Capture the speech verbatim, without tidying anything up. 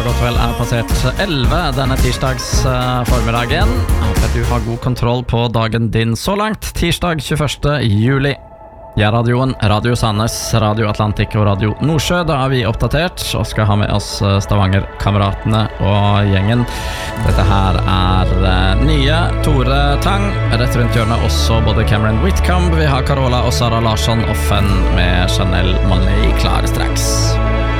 klokka godt vel er passert elleve denne tirsdags uh, formiddagen. Jeg håper at du har god kontroll på dagen din så langt, tirsdag tjueførste juli. Ja, radioen, Radio Sandnes, Radio Atlantik og Radio Nordsjø, da er vi oppdatert og skal ha med oss Stavanger-kameratene og gjengen. Dette her er uh, nye Tore Tang, rett rundt hjørnet også både Cameron Whitcomb, vi har Carola og Sara Larsson Offen med Chanel Monet klar straks.